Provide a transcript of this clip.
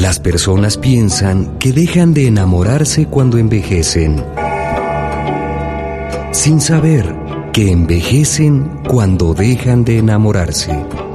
Las personas piensan que dejan de enamorarse cuando envejecen, sin saber que envejecen cuando dejan de enamorarse.